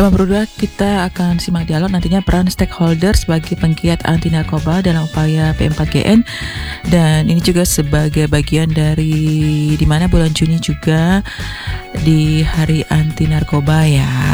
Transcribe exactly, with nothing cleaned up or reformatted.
Teman Berdua, kita akan simak dialog nantinya peran stakeholder sebagai penggiat anti narkoba dalam upaya P empat G N, dan ini juga sebagai bagian dari di mana bulan Juni juga di Hari Anti Narkoba ya.